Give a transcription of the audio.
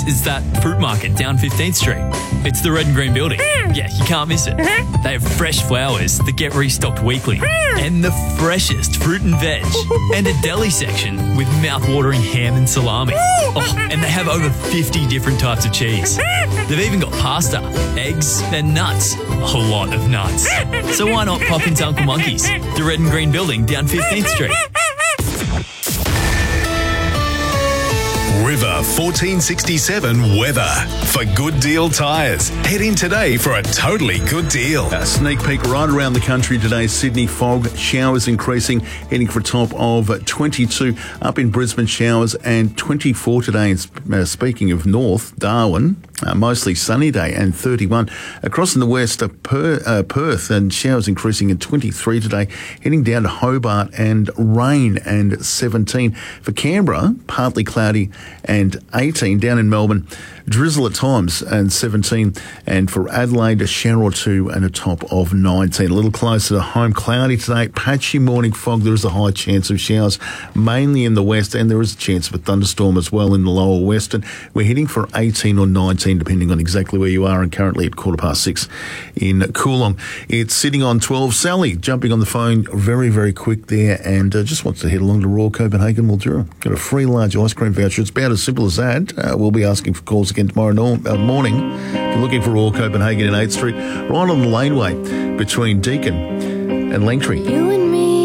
is that fruit market down 15th Street. It's the Red and Green Building. Yeah, you can't miss it. They have fresh flowers that get restocked weekly, and the freshest fruit and veg, and a deli section with mouth-watering ham and salami. Oh, and they have over 50 different types of cheese. They've even got pasta, eggs, and nuts. A lot of nuts. So why not pop into Uncle Monkey's, the Red and Green Building down 15th Street. River 1467 weather. For Good Deal Tyres, head in today for a totally good deal. A sneak peek right around the country today. Sydney fog, showers increasing, heading for a top of 22. Up in Brisbane, showers, and 24 today. Speaking of north, Darwin, mostly sunny day, and 31. Across in the west, Perth, and showers increasing at 23 today, heading down to Hobart, and rain, and 17. For Canberra, partly cloudy, and 18. Down in Melbourne, drizzle at times, and 17. And for Adelaide, a shower or two and a top of 19. A little closer to home, cloudy today, patchy morning fog. There is a high chance of showers, mainly in the west, and there is a chance of a thunderstorm as well in the lower western. We're heading for 18 or 19, depending on exactly where you are, and currently at 6:15 in Coolong. It's sitting on 12. Sally, jumping on the phone very, very quick there, and just wants to head along to Royal Copenhagen Mildura. Got a free large ice cream voucher. It's about as simple as that. We'll be asking for calls again tomorrow morning. If you're looking for Royal Copenhagen in 8th Street, right on the laneway between Deakin and Langtree.